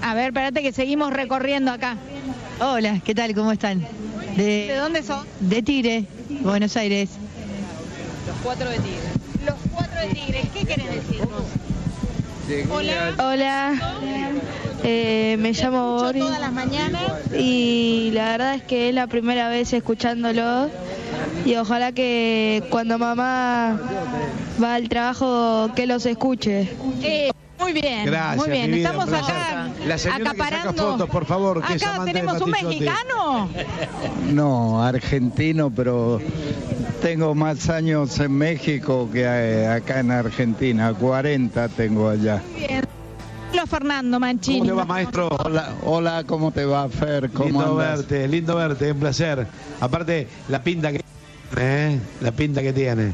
A ver, espérate que seguimos recorriendo acá. Hola, ¿qué tal? ¿Cómo están? ¿De dónde son? De Tigre, Buenos Aires. Los 4 de Tigre. Los 4 de Tigre, ¿qué quieren decirnos? Hola. Hola, me llamo Escucho Boris todas las mañanas. y la verdad es que es la primera vez escuchándolo y ojalá que cuando mamá va al trabajo que los escuche. Muy bien, Gracias, muy bien. mi vida, Estamos un placer. acá La señora que saca acaparando. fotos, por favor, que es Acá amante de tenemos un Patichotti. mexicano. No, argentino, pero tengo más años en México que acá en Argentina. 40 tengo allá. Muy bien. Hola, Fernando Mancini. ¿Cómo le va, maestro? Hola, ¿cómo te va, Fer? ¿Cómo andas? Lindo verte, un placer. Aparte, la pinta que la pinta que tiene.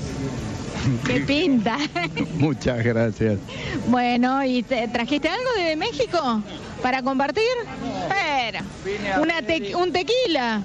¿Qué pinta? Muchas gracias. Bueno, ¿y trajiste algo de México para compartir? Espera, un tequila.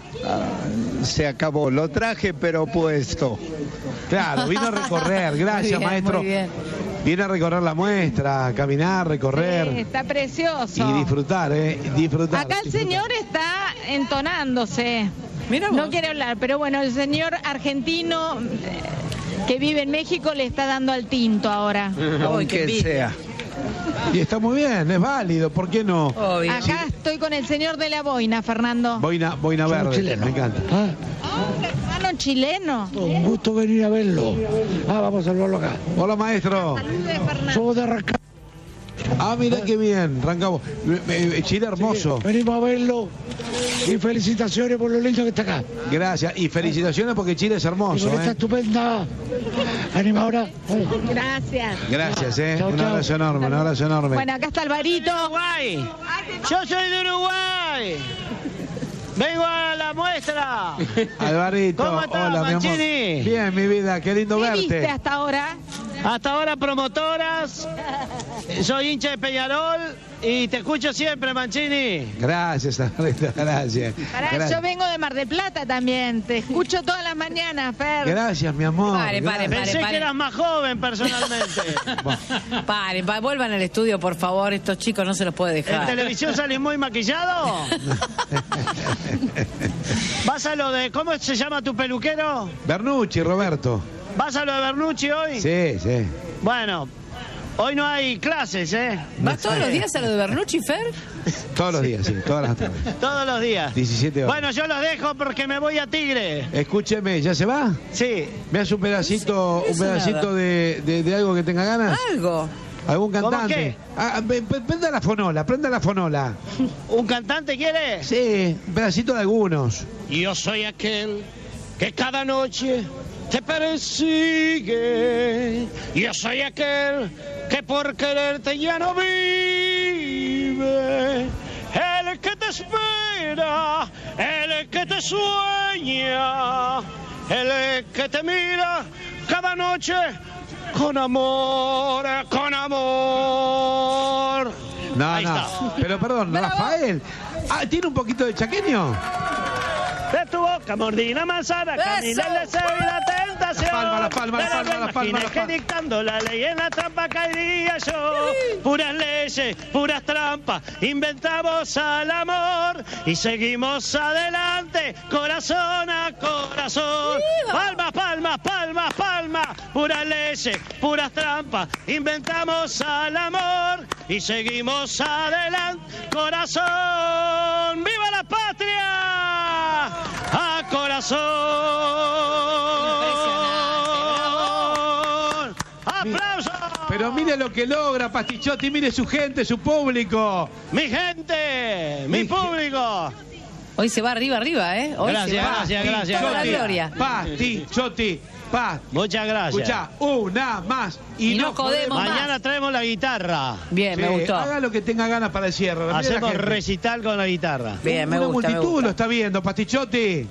Se acabó, lo traje pero puesto. Claro, vino a recorrer, gracias, Muy bien, maestro. muy bien. Viene a recorrer la muestra, caminar, recorrer. Sí, está precioso. Y disfrutar, disfrutar. Acá el señor está entonándose. Mira vos. No quiere hablar, pero bueno, el señor argentino que vive en México le está dando al tinto ahora. Aunque sea. Y está muy bien, es válido, ¿por qué no? Obvio. Acá estoy con el señor de la boina, Fernando. Boina verde, chileno. me encanta. Un hermano chileno. Un gusto venir a verlo. Vamos a verlo acá. Hola, maestro. Salude, Fernando. Somos de Arrancá. Mirá qué bien, arrancamos. Chile hermoso. Venimos a verlo. Y felicitaciones por lo lindo que está acá. Gracias, y felicitaciones porque Chile es Y hermoso, por esta estupenda animadora. Gracias. Gracias, Chao, un chao. abrazo enorme, un abrazo enorme. Bueno, acá está Alvarito. Uruguay. Yo soy de Uruguay. Vengo a la muestra. Alvarito, ¿Cómo estás, hola, mi amor. Mancini? Bien, mi vida, qué lindo ¿Qué viste verte. hasta ahora? Hasta ahora promotoras. Soy hincha de Peñarol y te escucho siempre, Mancini. Gracias, Alvarito, gracias. Pará, Gracias. yo vengo de Mar del Plata también. Te escucho todas las mañanas, Fer. Gracias, mi amor. Pare, pare, gracias. Pensé que eras más joven personalmente. Paren, vuelvan al estudio, por favor. Estos chicos no se los puede ¿En dejar. televisión salís muy maquillado? ¿Vas a lo de... ¿Cómo se llama tu peluquero? Bernucci, Roberto. ¿Vas a lo de Bernucci hoy? Sí, sí. Bueno, hoy no hay clases, ¿eh? ¿Vas todos los días a lo de Bernucci, Fer? Todos los días, sí, todas las tardes. Todos los días. 17 horas. Bueno, yo los dejo porque me voy a Tigre. Escúcheme, ¿ya se va? Sí. ¿Me hace un pedacito, Eso nada. de algo que tenga ganas? Algo. ¿Algún ¿Cómo cantante? qué? Prenda la fonola, prenda la fonola. ¿Un cantante quiere? Sí, un pedacito de algunos. Yo soy aquel que cada noche te persigue. Yo soy aquel que por quererte ya no vive. El que te espera, el que te sueña, el que te mira cada noche con amor, con amor. No, Ahí no. está. Pero perdón, Rafael. ¿Tiene un poquito de chaqueño? De tu boca mordí una manzana, camina el deseo y la tentación. La palma, Pero no imaginé que dictando la ley en la trampa caería yo. Puras leyes, puras trampas, inventamos al amor y seguimos adelante, corazón a corazón. Palmas, palmas, palmas, palmas, puras leyes, puras trampas, inventamos al amor y seguimos adelante, corazón. ¡Viva la patria! ¡A corazón! ¡Aplausos! Pero mire lo que logra Patichotti, mire su gente, su público. ¡Mi gente! ¡Mi público! Hoy se va arriba, ¿eh? Hoy Gracias, se va. gracias, gracias. Toda la gloria. Patichotti, Muchas gracias. Escuchá, una más Y no jodemos más. Mañana traemos la guitarra. Bien, me gustó. Haga lo que tenga ganas para el cierre. Mire la Hacemos gente. recital con la guitarra. Bien, me Una gusta, me multitud gusta. lo está viendo, Patichotti.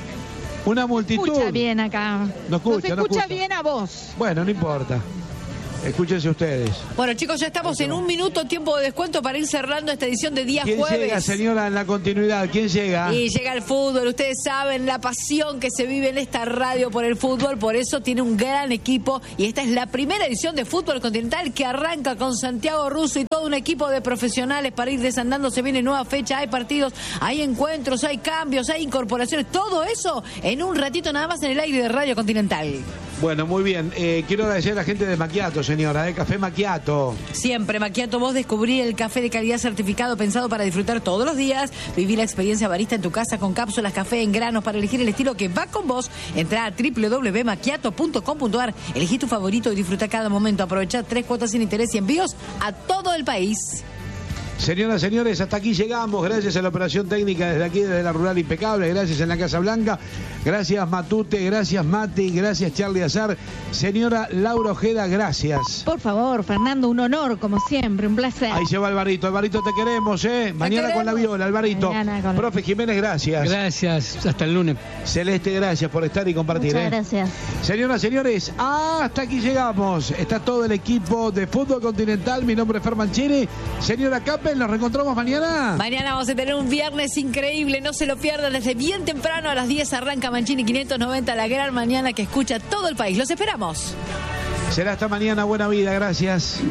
Una multitud. Escucha bien acá. No escucha, Nos no escucha escucha. bien a vos. Bueno, no importa. escúchense ustedes. Bueno, chicos, ya estamos en 1 minuto, tiempo de descuento para ir cerrando esta edición de día ¿Quién jueves. llega, señora, en la continuidad? ¿Quién llega? Y llega el fútbol. Ustedes saben la pasión que se vive en esta radio por el fútbol, por eso tiene un gran equipo. Y esta es la primera edición de Fútbol Continental que arranca con Santiago Russo y todo un equipo de profesionales para ir desandando. Se viene nueva fecha, hay partidos, hay encuentros, hay cambios, hay incorporaciones. Todo eso en un ratito nada más en el aire de Radio Continental. Bueno, muy bien. Quiero agradecer a la gente de Macchiato, señora, de Café Macchiato. Siempre, Macchiato, vos descubrí el café de calidad certificado pensado para disfrutar todos los días. Viví la experiencia barista en tu casa con cápsulas, café en granos para elegir el estilo que va con vos. Entrá a www.macchiato.com.ar. Elegí tu favorito y disfruta cada momento. Aprovechá 3 cuotas sin interés y envíos a todo el país. Señoras, señores, hasta aquí llegamos. Gracias a la operación técnica desde aquí, desde la Rural Impecable. Gracias en la Casa Blanca. Gracias Matute, gracias Mati, gracias Charlie Azar. Señora Laura Ojeda, gracias. Por favor, Fernando, un honor, como siempre, un placer. Ahí se va Alvarito. Alvarito, te queremos, ¿eh? Mañana con la viola, Alvarito. Profe Jiménez, gracias. Gracias, hasta el lunes. Celeste, gracias por estar y compartir. Muchas gracias. Señoras, señores, hasta aquí llegamos. Está todo el equipo de Fútbol Continental. Mi nombre es Fer Mancini. Señora Capel, nos reencontramos mañana. Mañana vamos a tener un viernes increíble, no se lo pierdan. Desde bien temprano a las 10 arranca Mancini 590, la gran mañana que escucha todo el país. Los esperamos. Será hasta mañana. Buena vida, gracias.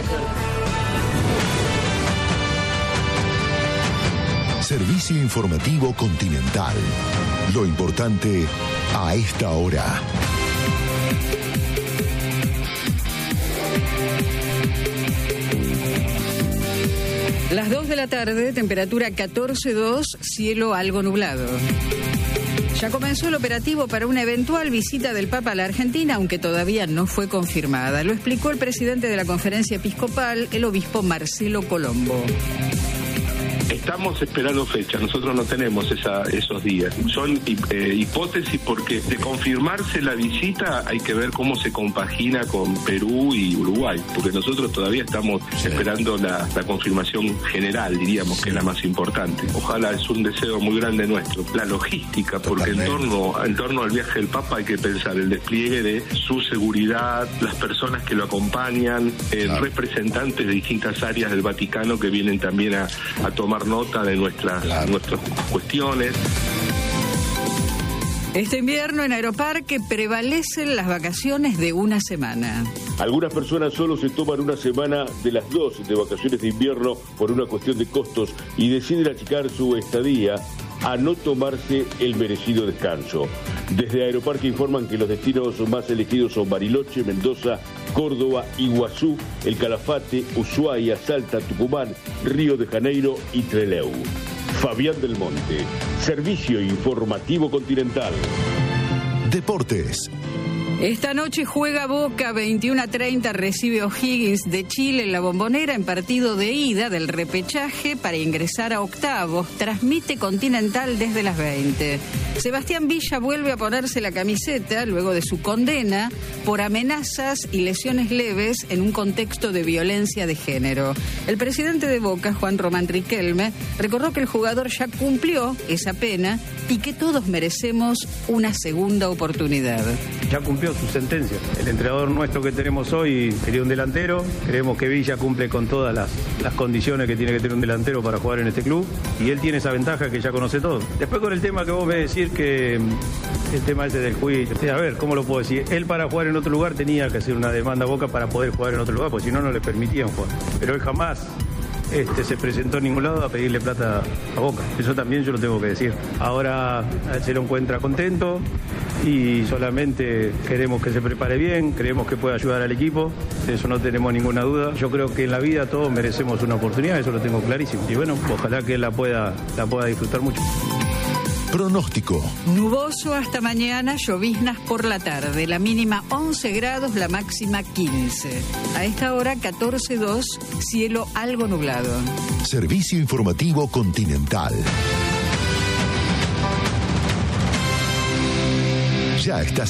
Servicio informativo Continental. Lo importante a esta hora. Las 2 de la tarde, temperatura 14,2, cielo algo nublado. Ya comenzó el operativo para una eventual visita del Papa a la Argentina, aunque todavía no fue confirmada. Lo explicó el presidente de la Conferencia Episcopal, el obispo Marcelo Colombo. Estamos esperando fecha, nosotros no tenemos esos días. Son hipótesis porque de confirmarse la visita hay que ver cómo se compagina con Perú y Uruguay, porque nosotros todavía estamos esperando la confirmación general, diríamos, que es la más importante. Ojalá, es un deseo muy grande nuestro. La logística, porque en torno al viaje del Papa hay que pensar el despliegue de su seguridad, las personas que lo acompañan, representantes de distintas áreas del Vaticano que vienen también a tomar nota de nuestras cuestiones. Este invierno en Aeroparque prevalecen las vacaciones de una semana. Algunas personas solo se toman una semana de las 2 de vacaciones de invierno por una cuestión de costos y deciden achicar su estadía a no tomarse el merecido descanso. Desde Aeroparque informan que los destinos más elegidos son Bariloche, Mendoza, Córdoba, Iguazú, El Calafate, Ushuaia, Salta, Tucumán, Río de Janeiro y Trelew. Fabián del Monte, Servicio Informativo Continental. Deportes. Esta noche juega Boca, 21:30, recibe O'Higgins de Chile en la Bombonera en partido de ida del repechaje para ingresar a octavos. Transmite Continental desde las 20. Sebastián Villa vuelve a ponerse la camiseta luego de su condena por amenazas y lesiones leves en un contexto de violencia de género. El presidente de Boca, Juan Román Riquelme, recordó que el jugador ya cumplió esa pena y que todos merecemos una segunda oportunidad. Ya cumplió su sentencia. El entrenador nuestro que tenemos hoy quería un delantero. Creemos que Villa cumple con todas las condiciones que tiene que tener un delantero para jugar en este club. Y él tiene esa ventaja que ya conoce todo. Después con el tema que vos me decís que el tema ese del juicio. A ver, ¿cómo lo puedo decir? Él para jugar en otro lugar tenía que hacer una demanda a Boca para poder jugar en otro lugar, porque si no, no le permitían jugar. Pero él jamás se presentó en ningún lado a pedirle plata a Boca. Eso también yo lo tengo que decir. Ahora se lo encuentra contento y solamente queremos que se prepare bien, creemos que puede ayudar al equipo, de eso no tenemos ninguna duda. Yo creo que en la vida todos merecemos una oportunidad, eso lo tengo clarísimo. Y bueno, ojalá que él la pueda disfrutar mucho. Pronóstico. Nuboso hasta mañana, lloviznas por la tarde. La mínima 11 grados, la máxima 15. A esta hora 14,2, cielo algo nublado. Servicio Informativo Continental. Ya estás